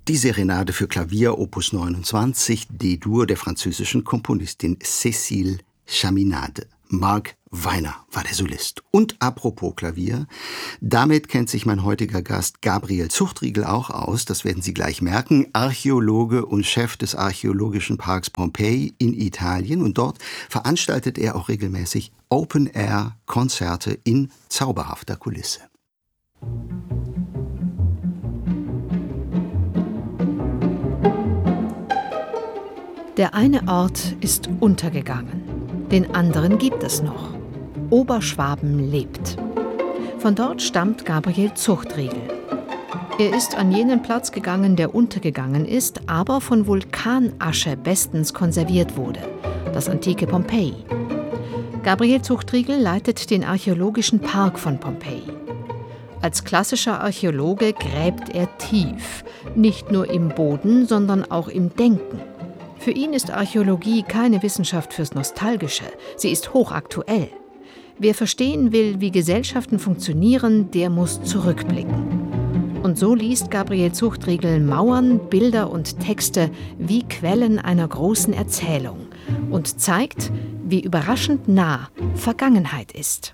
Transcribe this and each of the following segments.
Die Serenade für Klavier, Opus 29, D-Dur der französischen Komponistin Cécile Chaminade. Mark Weiner war der Solist. Und apropos Klavier, damit kennt sich mein heutiger Gast Gabriel Zuchtriegel auch aus, das werden Sie gleich merken, Archäologe und Chef des Archäologischen Parks Pompeji in Italien, und dort veranstaltet er auch regelmäßig Open-Air-Konzerte in zauberhafter Kulisse. Der eine Ort ist untergegangen. Den anderen gibt es noch. Oberschwaben lebt. Von dort stammt Gabriel Zuchtriegel. Er ist an jenen Platz gegangen, der untergegangen ist, aber von Vulkanasche bestens konserviert wurde, das antike Pompeji. Gabriel Zuchtriegel leitet den Archäologischen Park von Pompeji. Als klassischer Archäologe gräbt er tief, nicht nur im Boden, sondern auch im Denken. Für ihn ist Archäologie keine Wissenschaft fürs Nostalgische, sie ist hochaktuell. Wer verstehen will, wie Gesellschaften funktionieren, der muss zurückblicken. Und so liest Gabriel Zuchtriegel Mauern, Bilder und Texte wie Quellen einer großen Erzählung und zeigt, wie überraschend nah Vergangenheit ist.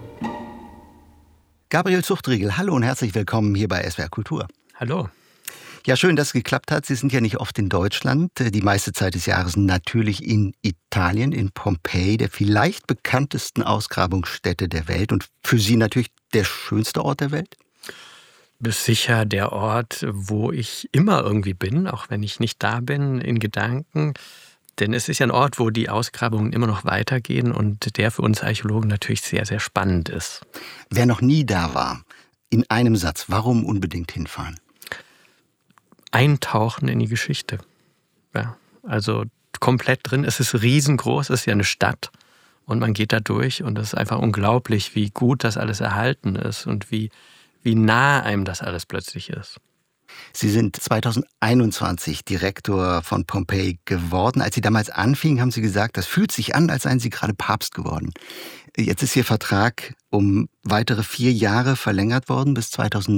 Gabriel Zuchtriegel, hallo und herzlich willkommen hier bei SWR Kultur. Hallo. Ja, schön, dass es geklappt hat. Sie sind ja nicht oft in Deutschland. Die meiste Zeit des Jahres natürlich in Italien, in Pompeji, der vielleicht bekanntesten Ausgrabungsstätte der Welt und für Sie natürlich der schönste Ort der Welt? Das ist sicher der Ort, wo ich immer irgendwie bin, auch wenn ich nicht da bin, in Gedanken. Denn es ist ja ein Ort, wo die Ausgrabungen immer noch weitergehen und der für uns Archäologen natürlich sehr, sehr spannend ist. Wer noch nie da war, in einem Satz, warum unbedingt hinfahren? Eintauchen in die Geschichte. Ja, also komplett drin. Es ist riesengroß, es ist ja eine Stadt und man geht da durch und es ist einfach unglaublich, wie gut das alles erhalten ist und wie nah einem das alles plötzlich ist. Sie sind 2021 Direktor von Pompeji geworden. Als Sie damals anfingen, haben Sie gesagt, das fühlt sich an, als seien Sie gerade Papst geworden. Jetzt ist Ihr Vertrag um weitere 4 Jahre verlängert worden bis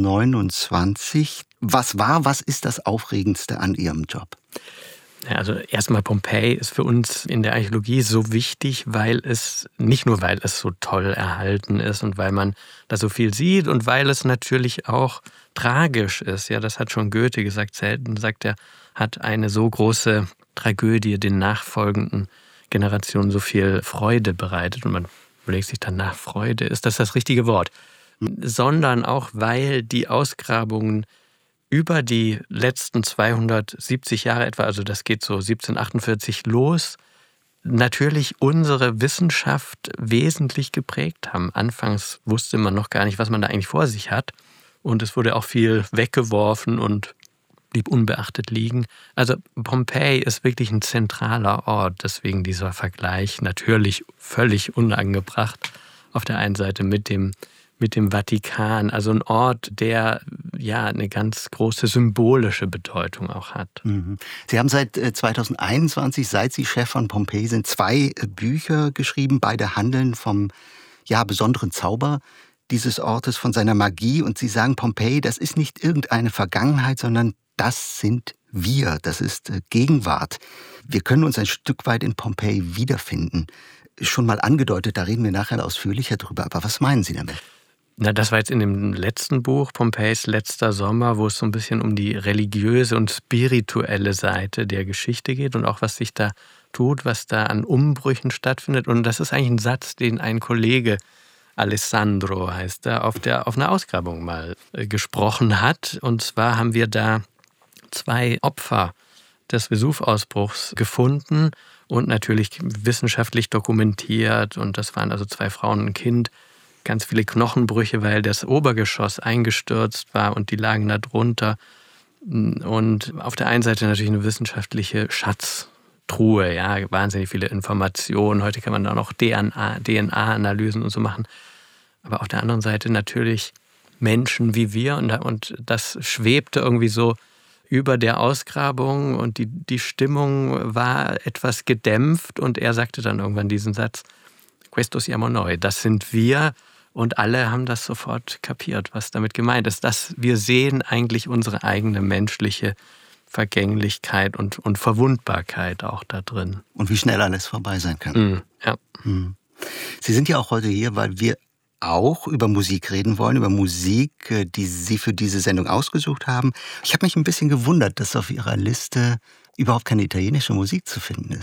2029. Was ist das Aufregendste an Ihrem Job? Ja, also erstmal Pompeji ist für uns in der Archäologie so wichtig, weil es so toll erhalten ist und weil man da so viel sieht und weil es natürlich auch tragisch ist. Ja, das hat schon Goethe gesagt. Selten, sagt er, hat eine so große Tragödie den nachfolgenden Generationen so viel Freude bereitet. Und man überlegt sich dann nach, Freude, ist das richtige Wort? Sondern auch, weil die Ausgrabungen über die letzten 270 Jahre etwa, also das geht so 1748 los, natürlich unsere Wissenschaft wesentlich geprägt haben. Anfangs wusste man noch gar nicht, was man da eigentlich vor sich hat. Und es wurde auch viel weggeworfen und blieb unbeachtet liegen. Also Pompeji ist wirklich ein zentraler Ort, deswegen dieser Vergleich natürlich völlig unangebracht. Auf der einen Seite mit dem Vatikan, also ein Ort, der ja eine ganz große symbolische Bedeutung auch hat. Sie haben seit 2021, seit Sie Chef von Pompeji sind, 2 Bücher geschrieben. Beide handeln vom besonderen Zauber dieses Ortes, von seiner Magie. Und Sie sagen, Pompeji, das ist nicht irgendeine Vergangenheit, sondern das sind wir. Das ist Gegenwart. Wir können uns ein Stück weit in Pompeji wiederfinden. Schon mal angedeutet, da reden wir nachher ausführlicher drüber. Aber was meinen Sie damit? Na, das war jetzt in dem letzten Buch, Pompejis letzter Sommer, wo es so ein bisschen um die religiöse und spirituelle Seite der Geschichte geht und auch was sich da tut, was da an Umbrüchen stattfindet. Und das ist eigentlich ein Satz, den ein Kollege, Alessandro heißt er, auf einer Ausgrabung mal gesprochen hat. Und zwar haben wir da 2 Opfer des Vesuv-Ausbruchs gefunden und natürlich wissenschaftlich dokumentiert. Und das waren also 2 Frauen und ein Kind. Ganz viele Knochenbrüche, weil das Obergeschoss eingestürzt war und die lagen da drunter. Und auf der einen Seite natürlich eine wissenschaftliche Schatztruhe, ja, wahnsinnig viele Informationen. Heute kann man da noch DNA-Analysen und so machen. Aber auf der anderen Seite natürlich Menschen wie wir und das schwebte irgendwie so über der Ausgrabung und die Stimmung war etwas gedämpft und er sagte dann irgendwann diesen Satz, Questo siamo noi, das sind wir. Und alle haben das sofort kapiert, was damit gemeint ist. Dass wir sehen eigentlich unsere eigene menschliche Vergänglichkeit und Verwundbarkeit auch da drin. Und wie schnell alles vorbei sein kann. Ja. Sie sind ja auch heute hier, weil wir auch über Musik reden wollen, über Musik, die Sie für diese Sendung ausgesucht haben. Ich habe mich ein bisschen gewundert, dass auf Ihrer Liste überhaupt keine italienische Musik zu finden ist.